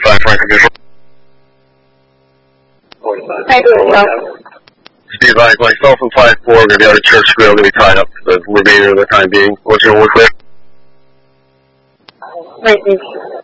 45 Franklin Visual. Hi, well. Be advised, myself and 5-4 are going to be out of Church Square, going to be tied up for the remainder of the time being. What's your work there? Right, thank you.